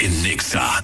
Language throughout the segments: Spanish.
en Nexa.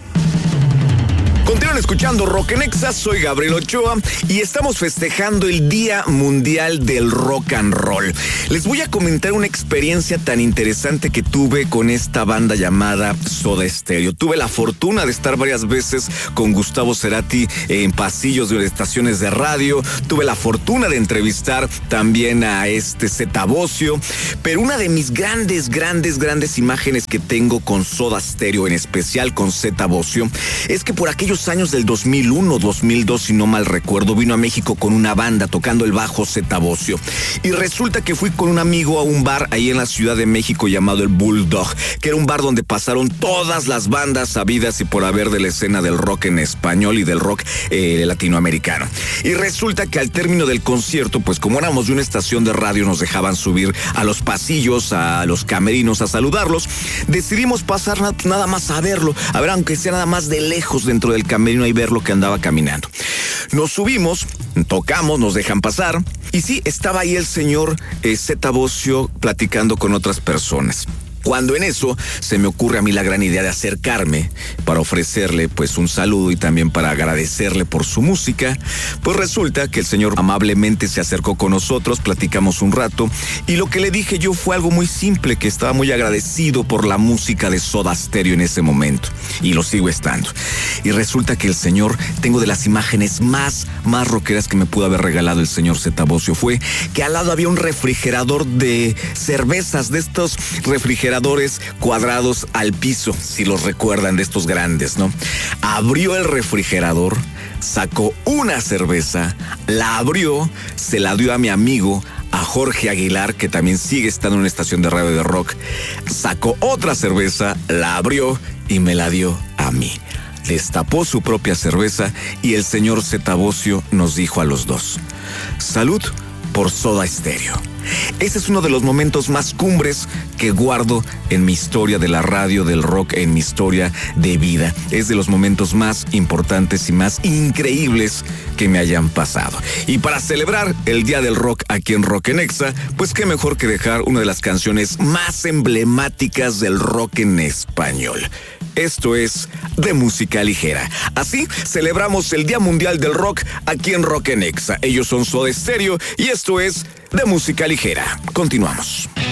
Continúan escuchando Rock en Nexa, soy Gabriel Ochoa y estamos festejando el Día Mundial del Rock and Roll. Les voy a comentar una experiencia tan interesante que tuve con esta banda llamada Soda Stereo. Tuve la fortuna de estar varias veces con Gustavo Cerati en pasillos de estaciones de radio. Tuve la fortuna de entrevistar también a Zeta Bosio. Pero una de mis grandes imágenes que tengo con Soda Stereo, en especial con Zeta Bosio, es que por aquellos años del 2001, 2002, si no mal recuerdo, vino a México con una banda tocando el bajo Zeta Bosio. Y resulta que fui con un amigo a un bar ahí en la Ciudad de México llamado el Bulldog, que era un bar donde pasaron todas las bandas habidas y por haber de la escena del rock en español y del rock latinoamericano. Y resulta que al término del concierto, pues como éramos de una estación de radio, nos dejaban subir a los pasillos, a los camerinos a saludarlos. Decidimos pasar nada más a verlo, a ver, aunque sea nada más de lejos dentro del camerino y ver lo que andaba caminando. Nos subimos, tocamos, nos dejan pasar y sí, estaba ahí el señor Zeta Bosio platicando con otras personas. Cuando en eso se me ocurre a mí la gran idea de acercarme para ofrecerle pues un saludo y también para agradecerle por su música, pues resulta que el señor amablemente se acercó con nosotros, platicamos un rato y lo que le dije yo fue algo muy simple, que estaba muy agradecido por la música de Soda Stereo en ese momento y lo sigo estando. Y resulta que el señor, tengo de las imágenes más rockeras que me pudo haber regalado el señor Zeta Bosio, fue que al lado había un refrigerador de cervezas, de estos refrigeradores cuadrados al piso, si los recuerdan, de estos grandes, ¿no? Abrió el refrigerador, sacó una cerveza, la abrió, se la dio a mi amigo, a Jorge Aguilar, que también sigue estando en una estación de radio de rock, sacó otra cerveza, la abrió y me la dio a mí. Destapó su propia cerveza y el señor Zeta Bosio nos dijo a los dos: salud por Soda Stereo. Ese es uno de los momentos más cumbres que guardo en mi historia de la radio, del rock, en mi historia de vida. Es de los momentos más importantes y más increíbles que me hayan pasado. Y para celebrar el Día del Rock aquí en Rock en Nexa, pues qué mejor que dejar una de las canciones más emblemáticas del rock en español. Esto es de música ligera. Así celebramos el Día Mundial del Rock aquí en Rock en Nexa. Ellos son Soda Stereo y esto es de música ligera. Continuamos.